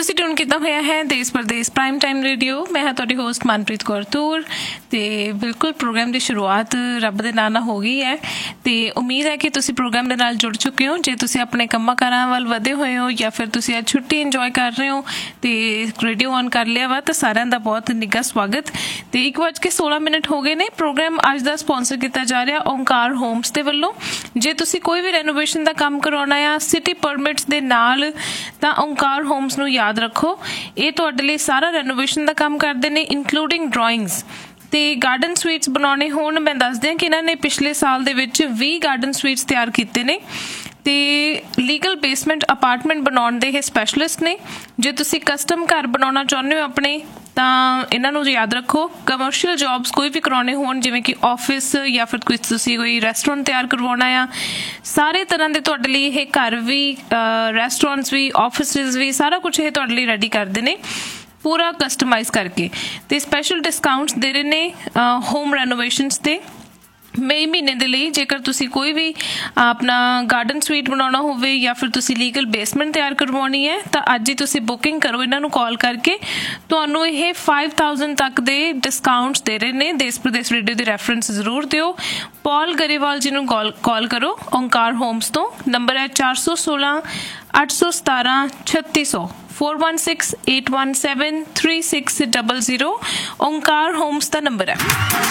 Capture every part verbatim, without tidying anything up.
ਤੁਸੀਂ ਟਿਊਨ ਕੀਤਾ ਹੋਇਆ ਹੈ ਦੇਸ਼ ਪ੍ਰਦੇਸ਼ ਪ੍ਰਾਈਮ ਟਾਈਮ ਰੇਡੀਓ। ਮੈਂ ਹਾਂ ਤੁਹਾਡੀ ਹੋਸਟ ਮਨਪ੍ਰੀਤ ਕੌਰ ਤੂਰ ਤੇ ਬਿਲਕੁਲ ਪ੍ਰੋਗਰਾਮ ਦੀ ਸ਼ੁਰੂਆਤ ਰੱਬ ਦੇ ਨਾਂ ਨਾਲ ਹੋ ਗਈ ਹੈ ਤੇ ਉਮੀਦ ਹੈ ਕਿ ਤੁਸੀਂ ਪ੍ਰੋਗਰਾਮ ਦੇ ਨਾਲ ਜੁੜ ਚੁੱਕੇ ਹੋ। ਜੇ ਤੁਸੀਂ ਆਪਣੇ ਕੰਮਾਂ ਕਾਰਾਂ ਵੱਲ ਵਧੇ ਹੋਏ ਹੋ ਜਾਂ ਫਿਰ ਤੁਸੀਂ ਅੱਜ ਛੁੱਟੀ ਇੰਜੋਏ ਕਰ ਰਹੇ ਹੋ ਤੇ ਰੇਡੀਓ ਔਨ ਕਰ ਲਿਆ ਵਾ ਤਾਂ ਸਾਰਿਆਂ ਦਾ ਬਹੁਤ ਨਿੱਘਾ ਸਵਾਗਤ। ਤੇ ਇੱਕ ਵੱਜ ਕੇ ਸੋਲਾਂ ਮਿੰਟ ਹੋ ਗਏ ਨੇ। ਪ੍ਰੋਗਰਾਮ ਅੱਜ ਦਾ ਸਪੋਂਸਰ ਕੀਤਾ ਜਾ ਰਿਹਾ ਓਂਕਾਰ ਹੋਮਸ ਦੇ ਵੱਲੋਂ। ਜੇ ਤੁਸੀਂ ਕੋਈ ਵੀ ਰੈਨੋਵੇਸ਼ਨ ਦਾ ਕੰਮ ਕਰਵਾਉਣਾ ਆ ਸਿਟੀ ਪਰਮਿਟਸ ਦੇ ਨਾਲ ਤਾਂ ਓਂਕਾਰ ਹੋਮਸ ਨੂੰ ਯਾਦ ਰੱਖੋ। ਇਹ ਤੁਹਾਡੇ ਲਈ ਸਾਰਾ ਰੈਨੋਵੇਸ਼ਨ ਦਾ ਕੰਮ ਕਰਦੇ ਨੇ ਇਨਕਲੂਡਿੰਗ ਡਰਾਇੰਗਸ ਤੇ ਗਾਰਡਨ ਸਵੀਟਸ ਬਣਾਉਣੇ ਹੋਣ। ਮੈਂ ਦੱਸਦੀ ਹਾਂ ਕਿ ਇਹਨਾਂ ਨੇ ਪਿਛਲੇ ਸਾਲ ਦੇ ਵਿੱਚ ਵੀਹ ਗਾਰਡਨ ਸਵੀਟਸ ਤਿਆਰ ਕੀਤੇ ਨੇ ਤੇ ਲੀਗਲ ਬੇਸਮੈਂਟ ਅਪਾਰਟਮੈਂਟ ਬਣਾਉਣ ਦੇ ਇਹ ਸਪੈਸ਼ਲਿਸਟ ਨੇ। ਜੇ ਤੁਸੀਂ ਕਸਟਮ ਘਰ ਬਣਾਉਣਾ ਚਾਹੁੰਦੇ ਹੋ ਆਪਣੇ ਤਾਂ ਇਹਨਾਂ ਨੂੰ ਯਾਦ ਰੱਖੋ। ਕਮਰਸ਼ੀਅਲ ਜੋਬਸ ਕੋਈ ਵੀ ਕਰਾਉਣੇ ਹੋਣ ਜਿਵੇਂ ਕਿ ਆਫਿਸ ਜਾਂ ਫਿਰ ਕੁਝ ਤੁਸੀਂ ਕੋਈ ਰੈਸਟੋਰੈਂਟ ਤਿਆਰ ਕਰਵਾਉਣਾ ਆ, ਸਾਰੇ ਤਰ੍ਹਾਂ ਦੇ ਤੁਹਾਡੇ ਲਈ ਇਹ ਘਰ ਵੀ ਰੈਸਟੋਰੈਂਟਸ ਵੀ ਆਫਿਸਿਸ ਵੀ ਸਾਰਾ ਕੁਛ ਇਹ ਤੁਹਾਡੇ ਲਈ ਰੈਡੀ ਕਰਦੇ ਨੇ ਪੂਰਾ ਕਸਟਮਾਈਜ਼ ਕਰਕੇ ਤੇ ਸਪੈਸ਼ਲ ਡਿਸਕਾਊਂਟਸ ਦੇ ਰਹੇ ਨੇ ਹੋਮ ਰੈਨੋਵੇਸ਼ਨਸ ਤੇ ਮਈ ਮਹੀਨੇ ਦੇ ਲਈ। ਜੇਕਰ ਤੁਸੀਂ ਕੋਈ ਵੀ ਆਪਣਾ ਗਾਰਡਨ ਸਵੀਟ ਬਣਾਉਣਾ ਹੋਵੇ ਜਾਂ ਫਿਰ ਤੁਸੀਂ ਲੀਗਲ ਬੇਸਮੈਂਟ ਤਿਆਰ ਕਰਵਾਉਣੀ ਹੈ ਤਾਂ ਅੱਜ ਹੀ ਤੁਸੀਂ ਬੁਕਿੰਗ ਕਰੋ ਇਹਨਾਂ ਨੂੰ ਕਾਲ ਕਰਕੇ। ਤੁਹਾਨੂੰ ਇਹ ਫਾਈਵ ਥਾਊਜ਼ੈਂਡ ਤੱਕ ਦੇ ਡਿਸਕਾਊਂਟਸ ਦੇ ਰਹੇ ਨੇ। ਦੇਸ਼ ਪ੍ਰਦੇਸ਼ ਰੇਡੀਓ ਦੀ ਰੈਫਰੈਂਸ ਜ਼ਰੂਰ ਦਿਓ। ਪੌਲ ਗਰੇਵਾਲ ਜੀ ਨੂੰ ਕਾਲ ਕਾਲ ਕਰੋ ਓਂਕਾਰ ਹੋਮਸ ਤੋਂ। ਨੰਬਰ ਹੈ ਚਾਰ ਸੌ ਸੋਲਾਂ ਅੱਠ ਸੌ ਸਤਾਰਾਂ ਛੱਤੀ ਸੌ four one six eight one seven three six zero zero Onkar homes ਦਾ ਨੰਬਰ ਹੈ।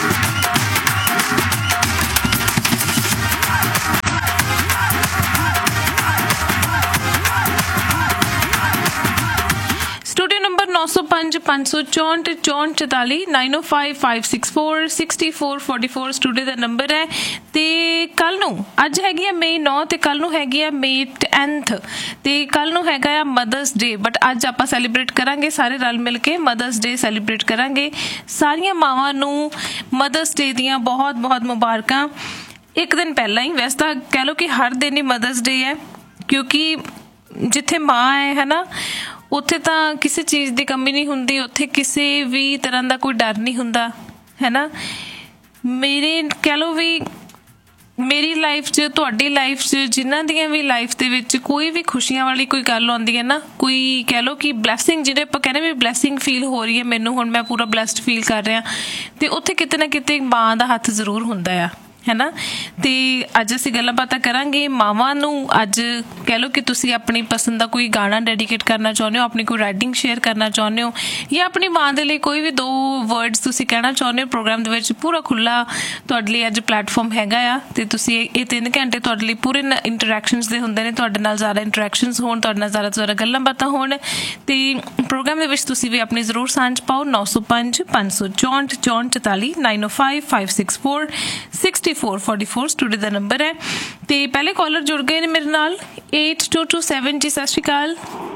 स्टूडियो नंबर नौ सौ पांच पांच सौ चौंठ चौंठ चौताली नाइन ओ five five six four sixty four forty four studio का नंबर है। तो कल नू अज हैगी है मई नौ तो कल नू हैगी है मई टेंथ तो कल नू हैगा आ मदर्स डे। बट अज आपां सैलीब्रेट करांगे सारे रल मिल के मदर्स डे सैलीब्रेट करांगे। सारियां मावां नू मदर्स डे दियां बहुत बहुत मुबारकां। एक दिन पहला ही वैसे तो कह लो कि हर दिन ही मदर्स डे है क्योंकि जिथे माँ है है ना ਉੱਥੇ ਤਾਂ ਕਿਸੇ ਚੀਜ਼ ਦੀ ਕਮੀ ਨਹੀਂ ਹੁੰਦੀ, ਉੱਥੇ ਕਿਸੇ ਵੀ ਤਰ੍ਹਾਂ ਦਾ ਕੋਈ ਡਰ ਨਹੀਂ ਹੁੰਦਾ ਹੈ ਨਾ। ਮੇਰੇ ਕਹਿ ਲਓ ਵੀ ਮੇਰੀ ਲਾਈਫ 'ਚ ਤੁਹਾਡੀ ਲਾਈਫ 'ਚ ਜਿਨ੍ਹਾਂ ਦੀਆਂ ਵੀ ਲਾਈਫ ਦੇ ਵਿੱਚ ਕੋਈ ਵੀ ਖੁਸ਼ੀਆਂ ਵਾਲੀ ਕੋਈ ਗੱਲ ਆਉਂਦੀ ਹੈ ਨਾ, ਕੋਈ ਕਹਿ ਲਓ ਕਿ ਬਲੈਸਿੰਗ ਜਿਹੜੇ ਆਪਾਂ ਕਹਿੰਦੇ ਵੀ ਬਲੈਸਿੰਗ ਫੀਲ ਹੋ ਰਹੀ ਹੈ ਮੈਨੂੰ, ਹੁਣ ਮੈਂ ਪੂਰਾ ਬਲੈਸਡ ਫੀਲ ਕਰ ਰਿਹਾ ਅਤੇ ਉੱਥੇ ਕਿਤੇ ਨਾ ਕਿਤੇ ਮਾਂ ਦਾ ਹੱਥ ਜ਼ਰੂਰ ਹੁੰਦਾ ਆ ਹੈ ਨਾ। ਤੇ ਅੱਜ ਅਸੀਂ ਗੱਲਾਂ ਬਾਤਾਂ ਕਰਾਂਗੇ ਮਾਵਾਂ ਨੂੰ। ਅੱਜ ਕਹਿ ਲਓ ਕਿ ਤੁਸੀਂ ਆਪਣੀ ਪਸੰਦ ਦਾ ਕੋਈ ਗਾਣਾ ਡੈਡੀਕੇਟ ਕਰਨਾ ਚਾਹੁੰਦੇ ਹੋ, ਆਪਣੀ ਕੋਈ ਰਾਈਟਿੰਗ ਸ਼ੇਅਰ ਕਰਨਾ ਚਾਹੁੰਦੇ ਹੋ ਜਾਂ ਆਪਣੀ ਮਾਂ ਦੇ ਲਈ ਕੋਈ ਵੀ ਦੋ ਵਰਡਸ ਤੁਸੀਂ ਕਹਿਣਾ ਚਾਹੁੰਦੇ ਹੋ। ਪ੍ਰੋਗਰਾਮ ਦੇ ਵਿੱਚ ਪੂਰਾ ਖੁੱਲ੍ਹਾ ਤੁਹਾਡੇ ਲਈ ਅੱਜ ਪਲੈਟਫਾਰਮ ਹੈਗਾ ਆ ਤੇ ਤੁਸੀਂ ਇਹ ਤਿੰਨ ਘੰਟੇ ਤੁਹਾਡੇ ਲਈ ਪੂਰੇ ਇੰਟਰੈਕਸ਼ਨਸ ਦੇ ਹੁੰਦੇ ਨੇ। ਤੁਹਾਡੇ ਨਾਲ ਜ਼ਿਆਦਾ ਇੰਟਰੈਕਸ਼ਨਸ ਹੋਣ, ਤੁਹਾਡੇ ਨਾਲ ਜ਼ਿਆਦਾ ਤੋਂ ਜ਼ਿਆਦਾ ਗੱਲਾਂ ਬਾਤਾਂ ਹੋਣ ਤੇ ਪ੍ਰੋਗਰਾਮ ਦੇ ਵਿੱਚ ਤੁਸੀਂ ਵੀ ਆਪਣੀ ਜ਼ਰੂਰ ਸਾਂਝ ਪਾਓ। ਨੌ ਸੌ ਪੰਜ ਪੰਜ ਸੌ ਚੌਂਠ ਚੌਂਠ ਚੁਤਾਲੀ ਨਾਈਨ ਓ five five six four sixty four forty four studio का नंबर है। तो पहले कॉलर जुड़ गए ने मेरे नाल एट टू टू सैवन जी। सत श्री अकाल।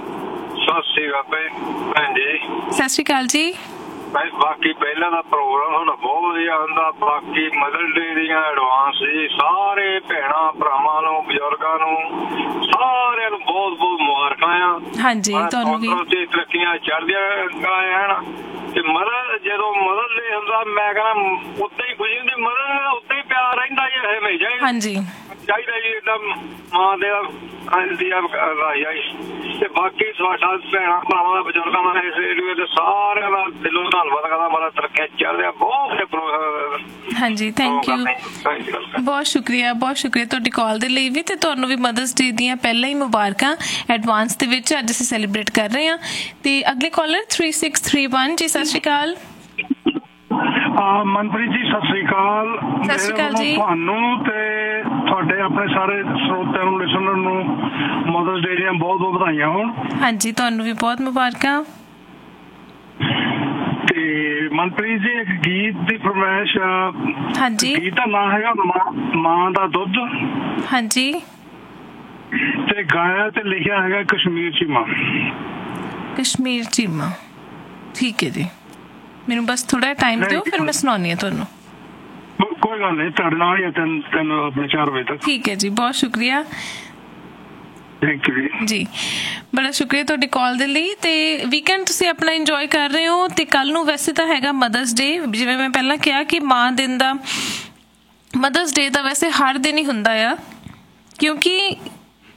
सत श्री अकाल जी। सत श्री अकाल जी। बाकी पहले का प्रोग्राम ਹੁਣ ਬਹੁਤ ਵਧੀਆ ਹੁੰਦਾ। ਬਾਕੀ ਮਦਰ ਡੇ ਦੀਆਂ ਐਡਵਾਂਸ ਜੀ ਸਾਰੇ ਭੈਣਾਂ ਭਰਾਵਾਂ ਨੂੰ ਬਜ਼ੁਰਗਾਂ ਨੂੰ ਸਾਰਿਆਂ ਨੂੰ ਬਹੁਤ ਬਹੁਤ ਮੁਬਾਰਕਾਂ ਆ। ਹਾਂਜੀ ਤੁਹਾਨੂੰ ਵੀ ਤਰੱਕੀਆਂ ਚੜ੍ਹਦੀਆਂ ਰਹਿਣ। ਤੇ ਮਦਰ ਜਦੋਂ ਮਦਰ ਡੇ ਹੁੰਦਾ ਮੈਂ ਕਹਿੰਦਾ ਉੱਤੇ ਹੀ ਖੁਸ਼ੀ ਹੁੰਦੀ, ਮਦਰ ਦਾ ਉੱਤੇ ਹੀ ਪਿਆਰ ਰਹਿੰਦਾ ਜੀ ਹਮੇਸ਼ਾ ਹੀ। ਹਾਂਜੀ ਚਾਹੀਦਾ ਜੀ ਏਦਾਂ ਮਾਂ ਦੇ ਤੇ ਬਾਕੀ ਸਾਡਾ ਭੈਣਾਂ ਭਰਾਵਾਂ ਦਾ ਬਜ਼ੁਰਗਾਂ ਦਾ ਇਸ ਰੇਡੀਓ ਤੇ ਸਾਰਿਆਂ ਦਾ ਦਿਲੋਂ ਧੰਨਵਾਦ ਕਰਦਾ। ਮਾਰਾ ਤਰੱਕੀਆਂ ਚੱਲ ਰਿਹਾ ਬਹੁਤ। ਹਾਂਜੀ ਥੈਂਕ ਯੂ, ਬਹੁਤ ਸ਼ੁਕਰੀਆ ਬਹੁਤ ਸ਼ੁਕਰੀਆ ਤੁਹਾਡੀ ਕਾਲ ਦੇ ਲਈ ਵੀ ਤੇ ਤੁਹਾਨੂੰ ਵੀ ਮਦਰਸ ਡੇ ਦੀਆਂ ਪਹਿਲਾਂ ਹੀ ਮੁਬਾਰਕਾਂ ਐਡਵਾਂਸ ਦੇ ਵਿੱਚ। ਅੱਜ ਅਸੀਂ ਸੈਲੀਬ੍ਰੇਟ ਕਰ ਰਹੇ ਹਾਂ ਤੇ ਅਗਲੇ collar three six three one ਜੀ। ਸਤਿ ਸ਼੍ਰੀ ਅਕਾਲ ਮਨਪ੍ਰੀਤ ਜੀ। ਸਤਿ ਸ਼੍ਰੀ ਅਕਾਲ। ਸਤਿ ਸ਼੍ਰੀ ਅਕਾਲ ਜੀ ਤੁਹਾਨੂੰ ਤੇ ਤੁਹਾਡੇ ਆਪਣੇ ਸਾਰੇ ਸਰੋਤਿਆਂ ਨੂੰ ਲਿਸਨਰ ਨੂੰ ਮਦਰਸ ਡੇ ਦੀਆਂ ਬਹੁਤ ਬਹੁਤ ਵਧਾਈਆਂ ਹੋਣ। ਹਾਂਜੀ ਤੁਹਾਨੂੰ ਵੀ ਬਹੁਤ ਮੁਬਾਰਕਾਂ। ਤੇ ਮਨਪ੍ਰੀਤ ਜੀ ਇੱਕ ਗੀਤ ਦੀ ਫਰਮਾਇਸ਼। ਹਾਂਜੀ ਗੀਤ ਦਾ ਨਾਂ ਹੈਗਾ ਮਾਂ ਦਾ ਦੁੱਧ। ਹਾਂਜੀ ਤੇ ਗਾਇਆ ਤੇ ਲਿਖਿਆ ਹੈਗਾ ਕਸ਼ਮੀਰ ਚੀਮਾ। ਕਸ਼ਮੀਰ ਚੀਮਾ ਠੀਕ ਹੈ ਜੀ। ਮੈਨੂੰ ਬਸ ਥੋੜਾ ਟਾਈਮ ਦਿਓ ਫਿਰ ਮੈਂ ਸੁਣਾਉਣੀ ਆ ਤੁਹਾਨੂੰ। ਕੋਈ ਗੱਲ ਨਹੀਂ ਤੁਹਾਡੇ ਨਾਲ ਹੀ ਤਿੰਨ ਤਿੰਨ ਆਪਣੇ ਚਾਰ ਵਜੇ ਤੱਕ। ਠੀਕ ਹੈ ਜੀ ਬਹੁਤ ਸ਼ੁਕਰੀਆ। ਥੈਂਕ ਯੂ ਜੀ ਬੜਾ ਸ਼ੁਕਰੀਆ ਤੁਹਾਡੀ ਕਾਲ ਦੇ ਲਈ। ਤੇ ਵੀਕਐਂਡ ਤੁਸੀਂ ਆਪਣਾ ਇੰਜੋਏ ਕਰ ਰਹੇ ਹੋ ਤੇ ਕੱਲ ਨੂੰ ਵੈਸੇ ਤਾਂ ਹੈਗਾ ਮਦਰਸ ਡੇ। ਜਿਵੇਂ ਮੈਂ ਪਹਿਲਾਂ ਕਿਹਾ ਕਿ ਮਾਂ ਦਿਨ ਦਾ ਮਦਰਸ ਡੇ ਤਾਂ ਵੈਸੇ ਹਰ ਦਿਨ ਹੀ ਹੁੰਦਾ ਆ ਕਿਉਂਕਿ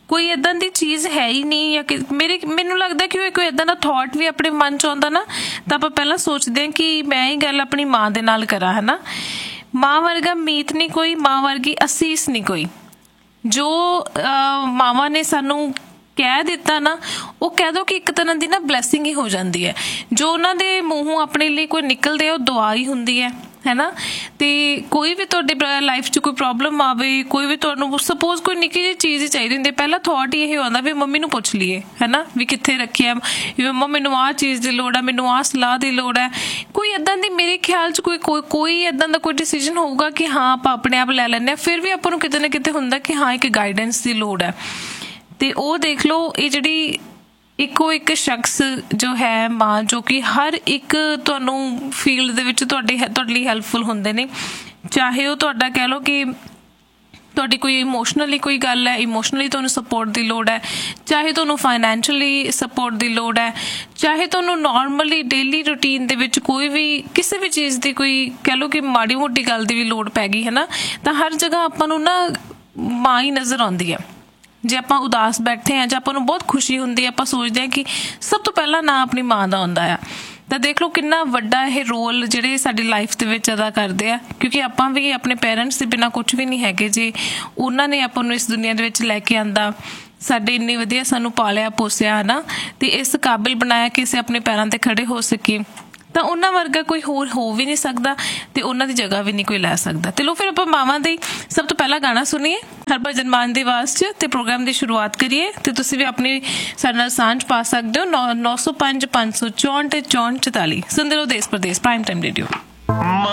ਕੋਈ ਇਦਾਂ ਦੀ ਚੀਜ਼ ਹੈ ਹੀ ਨਹੀਂ, ਜਾਂ ਕਿ ਮੇਰੇ ਮੈਨੂੰ ਲੱਗਦਾ ਕਿ ਕੋਈ ਇਦਾਂ ਦਾ ਥਾਟ ਵੀ ਆਪਣੇ ਮਨ 'ਚ ਆਉਂਦਾ ਨਾ, ਤਾਂ ਆਪਾਂ ਪਹਿਲਾਂ ਸੋਚਦੇ ਹਾਂ ਕਿ ਮੈਂ ਇਹ ਗੱਲ ਆਪਣੀ ਮਾਂ ਦੇ ਨਾਲ ਕਰਾਂ, ਹੈ ਨਾ। ਮਾਂ ਵਰਗਾ ਮੀਤ ਨਹੀਂ ਕੋਈ, ਮਾਂ ਵਰਗੀ ਅਸੀਸ ਨਹੀਂ ਕੋਈ। ਜੋ ਮਾਵਾਂ ਨੇ ਸਾਨੂੰ ਕਹਿ ਦਿੱਤਾ ਨਾ, ਉਹ ਕਹਿ ਦੋ ਕਿ ਇੱਕ ਤਰ੍ਹਾਂ ਦੀ ਨਾ ਬਲੈਸਿੰਗ ਹੀ ਹੋ ਜਾਂਦੀ ਹੈ। ਜੋ ਉਹਨਾਂ ਦੇ ਮੂੰਹੋਂ ਆਪਣੇ ਲਈ ਕੋਈ ਨਿਕਲਦੇ ਉਹ ਦੁਆ ਹੀ ਹੁੰਦੀ ਹੈ, ਹੈ ਨਾ। ਤੇ ਕੋਈ ਵੀ ਤੁਹਾਡੇ ਲਾਈਫ 'ਚ ਕੋਈ ਪ੍ਰੋਬਲਮ ਆਵੇ, ਕੋਈ ਵੀ ਤੁਹਾਨੂੰ ਸਪੋਜ਼ ਕੋਈ ਨਿੱਕੀ ਜਿਹੀ ਚੀਜ਼ ਹੀ ਚਾਹੀਦੀ ਹੁੰਦੀ, ਪਹਿਲਾਂ ਥੋਟ ਹੀ ਇਹ ਆਉਂਦਾ ਵੀ ਮੰਮੀ ਨੂੰ ਪੁੱਛ ਲਈਏ, ਹੈ ਨਾ, ਵੀ ਕਿੱਥੇ ਰੱਖਿਆ, ਮੰਮਾ ਮੈਨੂੰ ਆਹ ਚੀਜ਼ ਦੀ ਲੋੜ ਹੈ, ਮੈਨੂੰ ਆਹ ਸਲਾਹ ਦੀ ਲੋੜ ਹੈ। ਕੋਈ ਇੱਦਾਂ ਦੀ ਮੇਰੇ ਖਿਆਲ 'ਚ ਕੋਈ ਕੋਈ ਕੋਈ ਇੱਦਾਂ ਦਾ ਕੋਈ ਡਿਸੀਜ਼ਨ ਹੋਊਗਾ ਕਿ ਹਾਂ ਆਪਾਂ ਆਪਣੇ ਆਪ ਲੈ ਲੈਂਦੇ ਹਾਂ, ਫਿਰ ਵੀ ਆਪਾਂ ਨੂੰ ਕਿਤੇ ਨਾ ਕਿਤੇ ਹੁੰਦਾ ਕਿ ਹਾਂ ਇੱਕ ਗਾਈਡੈਂਸ ਦੀ ਲੋੜ ਹੈ। ਤੇ ਉਹ ਦੇਖ ਲਓ, ਇਹ ਜਿਹੜੀ ਇੱਕੋ ਇੱਕ ਸ਼ਖਸ ਜੋ ਹੈ ਮਾਂ, ਜੋ ਕਿ ਹਰ ਇੱਕ ਤੁਹਾਨੂੰ ਫੀਲਡ ਦੇ ਵਿੱਚ ਤੁਹਾਡੇ ਤੁਹਾਡੇ ਲਈ ਹੈਲਪਫੁਲ ਹੁੰਦੇ ਨੇ। ਚਾਹੇ ਉਹ ਤੁਹਾਡਾ ਕਹਿ ਲਓ ਕਿ ਤੁਹਾਡੀ ਕੋਈ ਇਮੋਸ਼ਨਲੀ ਕੋਈ ਗੱਲ ਹੈ, ਇਮੋਸ਼ਨਲੀ ਤੁਹਾਨੂੰ ਸਪੋਰਟ ਦੀ ਲੋੜ ਹੈ, ਚਾਹੇ ਤੁਹਾਨੂੰ ਫਾਈਨੈਂਸ਼ੀਅਲੀ ਸਪੋਰਟ ਦੀ ਲੋੜ ਹੈ, ਚਾਹੇ ਤੁਹਾਨੂੰ ਨੋਰਮਲੀ ਡੇਲੀ ਰੂਟੀਨ ਦੇ ਵਿੱਚ ਕੋਈ ਵੀ ਕਿਸੇ ਵੀ ਚੀਜ਼ ਦੀ ਕੋਈ ਕਹਿ ਲਓ ਕਿ ਮਾੜੀ ਮੋਟੀ ਗੱਲ ਦੀ ਵੀ ਲੋੜ ਪੈ ਗਈ, ਹੈ ਨਾ, ਤਾਂ ਹਰ ਜਗ੍ਹਾ ਆਪਾਂ ਨੂੰ ਨਾ ਮਾਂ ਹੀ ਨਜ਼ਰ ਆਉਂਦੀ ਹੈ। ਜੇ ਆਪਾਂ ਉਦਾਸ ਬੈਠੇ ਹਾਂ ਜਾਂ ਆਪਾਂ ਨੂੰ ਬਹੁਤ ਖੁਸ਼ੀ ਹੁੰਦੀ ਹੈ, ਆਪਾਂ ਸੋਚਦੇ ਹਾਂ ਕਿ ਸਭ ਤੋਂ ਪਹਿਲਾਂ ਨਾਂ ਆਪਣੀ ਮਾਂ ਦਾ ਆਉਂਦਾ ਆ। ਤਾਂ ਦੇਖ ਲਓ ਕਿੰਨਾ ਵੱਡਾ ਇਹ ਰੋਲ ਜਿਹੜੇ ਸਾਡੀ ਲਾਈਫ ਦੇ ਵਿੱਚ ਅਦਾ ਕਰਦੇ ਆ, ਕਿਉਂਕਿ ਆਪਾਂ ਵੀ ਆਪਣੇ ਪੇਰੈਂਟਸ ਦੇ ਬਿਨਾਂ ਕੁਝ ਵੀ ਨਹੀਂ ਹੈਗੇ। ਜੇ ਉਹਨਾਂ ਨੇ ਆਪਾਂ ਨੂੰ ਇਸ ਦੁਨੀਆ ਦੇ ਵਿੱਚ ਲੈ ਕੇ ਆਂਦਾ, ਸਾਡੇ ਇੰਨੀ ਵਧੀਆ ਸਾਨੂੰ ਪਾਲਿਆ ਪੋਸਿਆ, ਹੈ ਨਾ, ਤੇ ਇਸ ਕਾਬਿਲ ਬਣਾਇਆ ਕਿ ਅਸੀਂ ਆਪਣੇ ਪੈਰਾਂ 'ਤੇ ਖੜੇ ਹੋ ਸਕੀਏ, ਤਾਂ ਉਹਨਾਂ ਵਰਗਾ ਕੋਈ ਹੋਰ ਹੋ ਵੀ ਨਹੀਂ ਸਕਦਾ ਤੇ ਉਹਨਾਂ ਦੀ ਜਗ੍ਹਾ ਵੀ ਨਹੀਂ ਕੋਈ ਲੈ ਸਕਦਾ। ਤੇ ਲੋ ਫਿਰ ਆਪਾਂ ਮਾਵਾਂ ਦੇ ਸਭ ਤੋਂ ਪਹਿਲਾਂ ਗਾਣਾ ਸੁਣੀਏ ਹਰਭਜਨ ਮਾਨ ਦੀ ਆਵਾਜ਼ 'ਚ, ਤੇ ਪ੍ਰੋਗਰਾਮ ਦੀ ਸ਼ੁਰੂਆਤ ਕਰੀਏ। ਤੇ ਤੁਸੀਂ ਵੀ ਆਪਣੀ ਸਾਡੇ ਨਾਲ ਸਾਂਝ ਪਾ ਸਕਦੇ ਹੋ ਨੌ ਨੌ ਸੌ ਪੰਜ ਪੰਜ ਸੌ ਚੌਂਹਠ ਚੌਂਹਠ ਚੁਤਾਲੀ। ਸੁਣਦੇ ਰਹੋ ਦੇਸ਼ ਪ੍ਰਦੇਸ਼ ਪ੍ਰਾਈਮ ਟਾਈਮ ਰੇਡੀਓ।